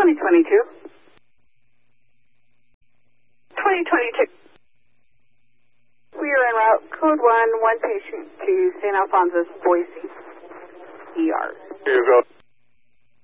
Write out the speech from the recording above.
2022. 2022. We are en route, code 1, one patient to St. Alphonsus, Boise, ER. Here you go.